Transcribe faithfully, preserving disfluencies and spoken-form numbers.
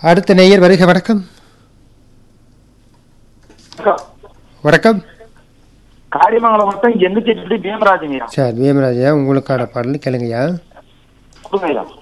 அடுத்த நேயர் வருக. வணக்கம். வணக்கம். காரியமங்கலம் மட்டும் எங்க செட்டி பீமராஜங்க. சார் பீமராஜா, உங்களுக்கான பாடல் கேளுங்கய்யா.